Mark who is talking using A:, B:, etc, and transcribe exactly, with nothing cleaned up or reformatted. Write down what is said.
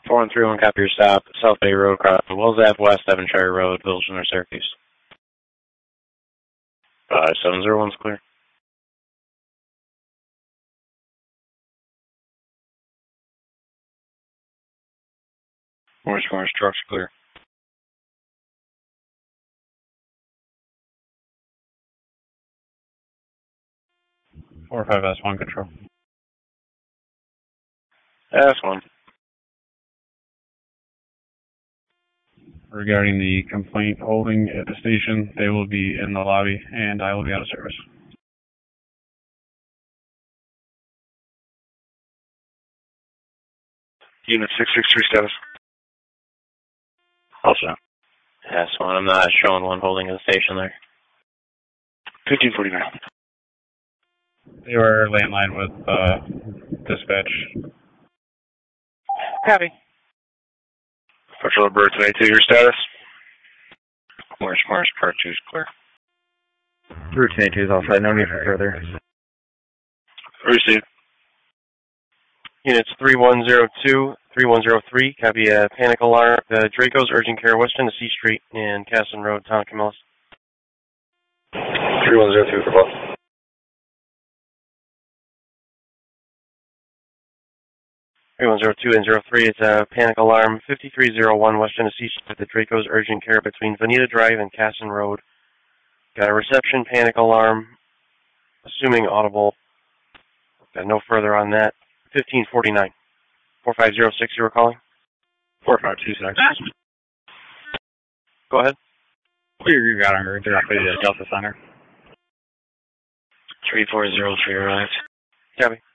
A: four one three one, copy your stop. South Bay Road, crossing Wells Ave, West Devonshire Road, Village North Syracuse. five seven zero one's clear. Morris Morris, truck's clear.
B: four five S one control.
A: S one.
B: Regarding the complaint holding at the station, they will be in the lobby and I will be out of service.
A: Unit six six three status. Also. S one, I'm not showing one holding at the station there. fifteen forty-nine.
B: They were landline with uh, dispatch.
A: Copy. Patrol Bird twenty-two, your status? Morris Morris, part two is clear.
C: Route twenty-two is all set, no need for further.
A: Received. Units three one zero two, three one zero three, copy a panic alarm. The Draco's urgent care west end of C Street and Casson Road, Town of Camillus. three one zero two for both. three one zero two and zero three, it's a panic alarm. fifty-three oh one west end of C Street, the Draco's urgent care between Vanita Drive and Casson Road. Got a reception panic alarm, assuming audible. Got no further on that. fifteen forty-nine. four five zero six, you were calling?
B: four five two six.
A: Go ahead.
B: You got her directly to Delta Center.
A: three four zero three arrived. Copy.